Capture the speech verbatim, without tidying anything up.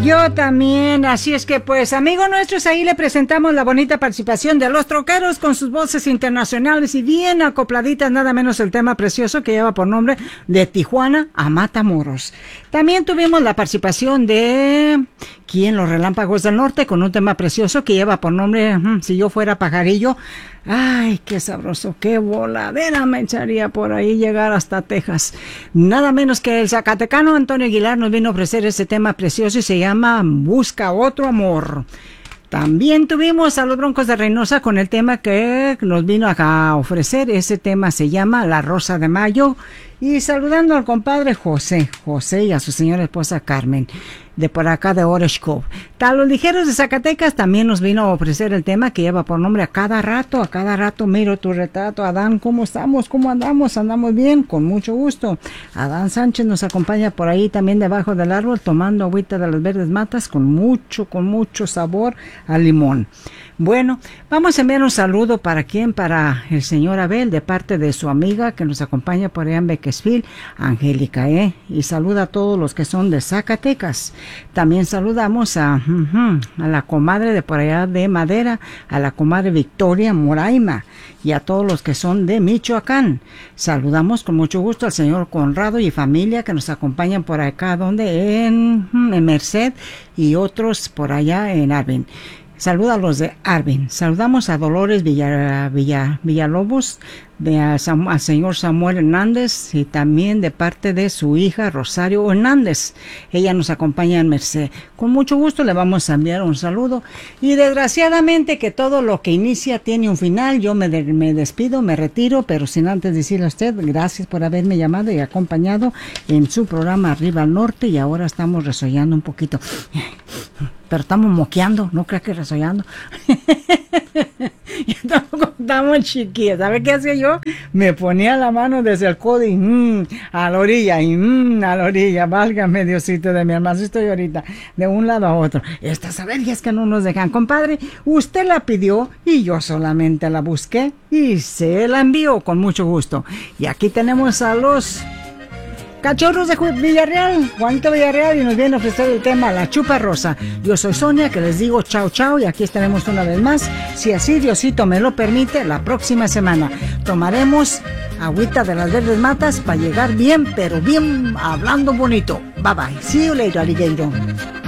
Yo también, así es que pues, amigos nuestros, ahí le presentamos la bonita participación de los troqueros con sus voces internacionales y bien acopladitas, nada menos el tema precioso que lleva por nombre De Tijuana a Matamoros. También tuvimos la participación de ¿Quién? Los Relámpagos del Norte con un tema precioso que lleva por nombre hmm, Si yo fuera pajarillo. Ay, qué sabroso, qué voladera me echaría por ahí llegar hasta Texas. Nada menos que el zacatecano Antonio Aguilar nos vino a ofrecer ese tema precioso y se llama Busca Otro Amor. También tuvimos a los Broncos de Reynosa con el tema que nos vino a ofrecer. Ese tema se llama La Rosa de Mayo. Y saludando al compadre José, José y a su señora esposa Carmen, de por acá de Orange Cove. A los ligeros de Zacatecas también nos vino a ofrecer el tema que lleva por nombre A Cada Rato, a cada rato miro tu retrato. Adán, ¿cómo estamos? ¿Cómo andamos? ¿Andamos bien? Con mucho gusto. Adán Sánchez nos acompaña por ahí también debajo del árbol tomando agüita de las verdes matas con mucho, con mucho sabor a limón. Bueno, vamos a enviar un saludo para quién, para el señor Abel, de parte de su amiga que nos acompaña por allá en Bakersfield, Angélica, ¿eh? Y saluda a todos los que son de Zacatecas. También saludamos a, uh-huh, a la comadre de por allá de Madera, a la comadre Victoria Moraima y a todos los que son de Michoacán. Saludamos con mucho gusto al señor Conrado y familia que nos acompañan por acá, donde en, en Merced y otros por allá en Arvin. Saluda a los de Arvin. Saludamos a Dolores Villa, Villa, Villalobos, de a Sam, al señor Samuel Hernández y también de parte de su hija Rosario Hernández. Ella nos acompaña en Merced. Con mucho gusto le vamos a enviar un saludo. Y desgraciadamente que todo lo que inicia tiene un final. Yo me, de, me despido, me retiro, pero sin antes decirle a usted gracias por haberme llamado y acompañado en su programa Arriba al Norte. Y ahora estamos resollando un poquito. Pero estamos moqueando, no creas que resollando. Estamos chiquillas. ¿Sabe qué hacía yo? Me ponía la mano desde el codo y mmm, a la orilla y mmm, a la orilla. Válgame Diosito de mi alma. Así estoy ahorita, de un lado a otro. Estas alergias que no nos dejan. Compadre, usted la pidió y yo solamente la busqué y se la envío con mucho gusto. Y aquí tenemos a los Cachorros de Villarreal, Juanito Villarreal, y nos viene a ofrecer el tema La Chupa Rosa. Yo soy Sonia, que les digo chao chao, y aquí estaremos una vez más, si así Diosito me lo permite, la próxima semana. Tomaremos agüita de las verdes matas para llegar bien, pero bien hablando bonito. Bye bye. See you later, alligator.